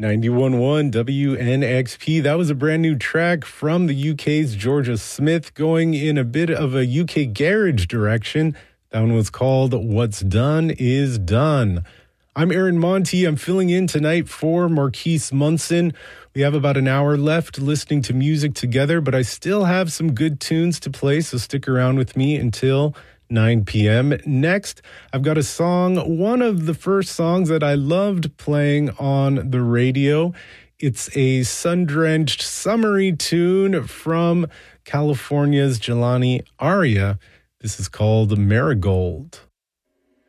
91.1 WNXP. That was a brand new track from the UK's Georgia Smith, going in a bit of a UK garage direction. That one was called What's Done Is Done. I'm Aaron Monty. I'm filling in tonight for Marquise Munson. We have about an hour left listening to music together, but I still have some good tunes to play, so stick around with me until 9 p.m. Next, I've got a song, one of the first songs that I loved playing on the radio. It's a sun-drenched, summery tune from California's Jelani Aria. This is called Marigold.